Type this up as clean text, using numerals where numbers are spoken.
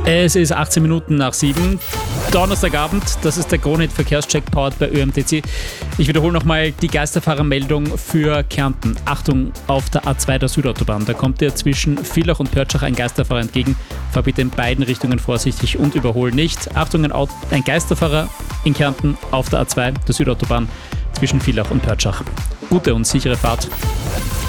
Es ist 18 Minuten nach 7. Donnerstagabend, das ist der Kronhit Verkehrscheck powered bei ÖMTC. Ich wiederhole nochmal die Geisterfahrermeldung für Kärnten. Achtung auf der A2 der Südautobahn. Da kommt dir zwischen Villach und Pörtschach ein Geisterfahrer entgegen. Fahr bitte in beiden Richtungen vorsichtig und überhol nicht. Achtung, ein Geisterfahrer in Kärnten auf der A2 der Südautobahn zwischen Villach und Pörtschach. Gute und sichere Fahrt.